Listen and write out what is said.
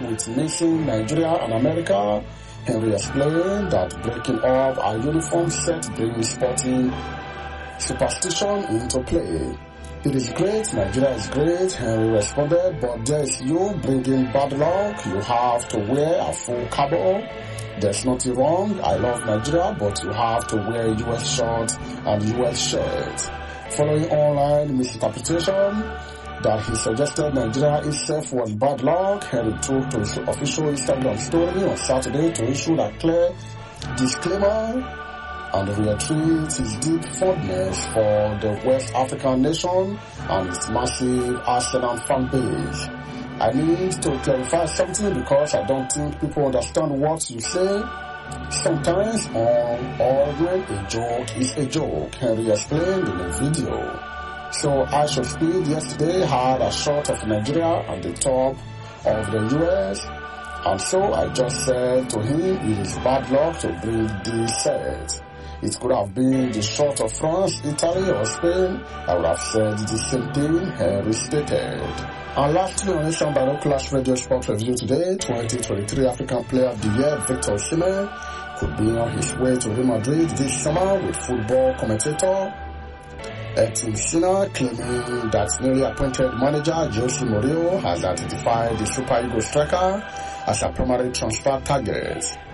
with missing Nigeria and America, Henry explained that breaking up our uniform set brings sporting superstition into play. It is great, Nigeria is great, Henry responded, but there is you bringing bad luck. You have to wear a full cabo. There's nothing wrong. I love Nigeria, but you have to wear US shorts and US shirts. Following online misinterpretation that he suggested Nigeria itself was bad luck, Henry took to his official Instagram story on Saturday to issue a clear disclaimer and reiterate his deep fondness for the West African nation and its massive Arsenal fan base. I need to clarify something because I don't think people understand what you say. Sometimes or when a joke is a joke, Henry explained in a video. So I Should Speed yesterday had a shot of Nigeria at the top of the US, and so I just said to him it is bad luck to bring this set. It could have been the shot of France, Italy or Spain. I would have said the same thing, Henry stated. And lastly, on Asian Binoculars Radio Sport Review today, 2023 African Player of the Year Victor Osimhen could be on his way to Real Madrid this summer with football commentator Etim Sina claiming that newly appointed manager Jose Mourinho has identified the Super Eagles striker as a primary transfer target.